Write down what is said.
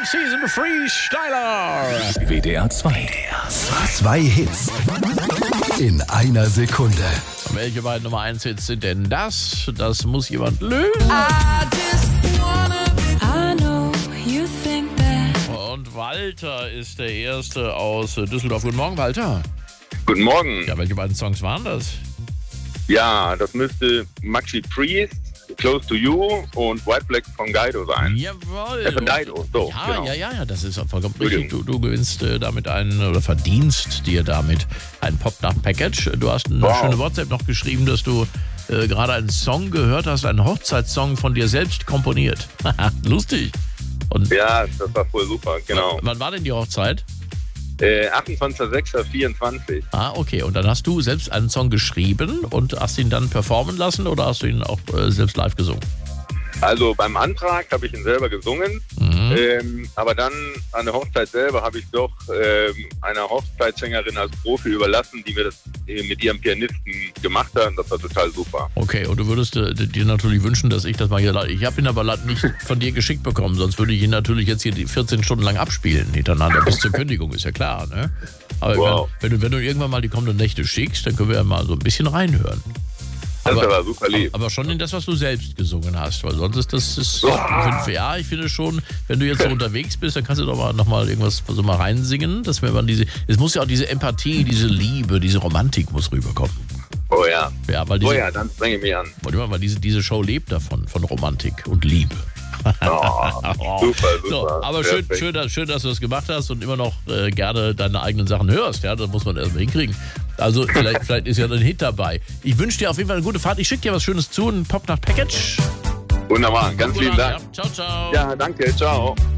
Season Freestyler. WDR 2. Zwei Hits in einer Sekunde. Welche beiden Nummer 1 Hits sind denn das? Das muss jemand lösen. Und Walter ist der Erste aus Düsseldorf. Guten Morgen, Walter. Guten Morgen. Ja, welche beiden Songs waren das? Ja, das müsste Maxi Priest, Close to You und White Black von Guido sein. Jawohl. Von Guido, so. Ja, genau. ja, das ist vollkommen richtig. Du gewinnst damit oder verdienst dir damit ein Pop-Nach-Package. Du hast eine schöne WhatsApp noch geschrieben, dass du gerade einen Song gehört hast, einen Hochzeitssong von dir selbst komponiert. Lustig. Und Ja, das war voll super, genau. wann war denn die Hochzeit? 28.06.24. Ah, okay. Und dann hast du selbst einen Song geschrieben und hast ihn dann performen lassen oder hast du ihn auch selbst live gesungen? Also beim Antrag habe ich ihn selber gesungen, aber dann an der Hochzeit selber habe ich doch einer Hochzeitssängerin als Profi überlassen, die mir das mit ihrem Pianisten gemacht hat. Das war total super. Okay, und du würdest dir natürlich wünschen, dass ich das mal hier... Ich habe ihn aber nicht von dir geschickt bekommen, sonst würde ich ihn natürlich jetzt hier 14 Stunden lang abspielen hintereinander bis zur Kündigung, ist ja klar, ne? Aber Wow. wenn du irgendwann mal die kommenden Nächte schickst, dann können wir ja mal so ein bisschen reinhören. Das war super lieb. Aber schon in das, was du selbst gesungen hast, weil sonst ist das... Ja, ich finde schon, wenn du jetzt so unterwegs bist, dann kannst du doch noch mal irgendwas so mal reinsingen, dass wir mal es muss ja auch diese Empathie, diese Liebe, diese Romantik muss rüberkommen. Oh ja. Ja, weil Dann strenge ich mich an. weil diese Show lebt davon, von Romantik und Liebe. Super. So, aber schön, dass du das gemacht hast und immer noch gerne deine eigenen Sachen hörst. Ja, das muss man erstmal hinkriegen. Also vielleicht ist ja ein Hit dabei. Ich wünsche dir auf jeden Fall eine gute Fahrt. Ich schicke dir was Schönes zu, ein Pop-Nach-Package. Wunderbar, ganz lieben Dank. Ja. Ciao, ciao. Ja, danke, ciao.